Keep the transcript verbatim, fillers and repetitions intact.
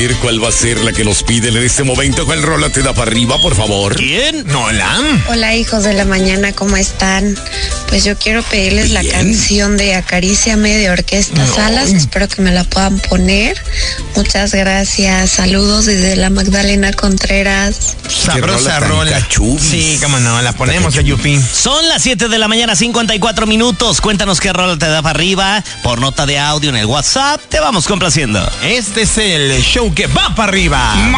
ver cuál va a ser la que nos piden en este momento. ¿Cuál rola te da para arriba, por favor? ¿Quién? Hola. Hola, hijos de la mañana, ¿cómo están? Pues yo quiero pedirles la Bien. canción de Acaríciame de Orquesta No. Salas. Espero que me la puedan poner. Muchas gracias. Saludos desde la Magdalena Contreras. Sabrosa rola tan rola. cachubis. Sí, cómo no, la ponemos a Yupi. Son las siete de la mañana, cincuenta y cuatro minutos. Cuéntanos qué rola te da para arriba. Por nota de audio en el WhatsApp, te vamos complaciendo. Este es el show que va para arriba.